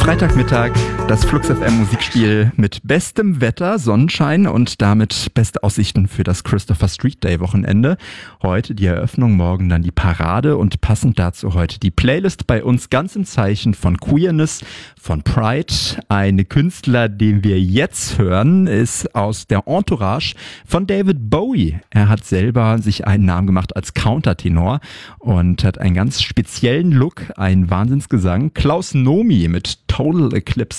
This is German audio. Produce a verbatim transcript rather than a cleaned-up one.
Freitagmittag, das Flux F M Musikspiel mit bestem Wetter, Sonnenschein und damit beste Aussichten für das Christopher Street Day Wochenende. Heute die Eröffnung, morgen dann die Parade und passend dazu heute die Playlist bei uns ganz im Zeichen von Queerness, von Pride. Ein Künstler, den wir jetzt hören, ist aus der Entourage von David Bowie. Er hat selber sich einen Namen gemacht als Countertenor und hat einen ganz speziellen Look, einen Wahnsinnsgesang. Klaus Nomi mit Total Eclipse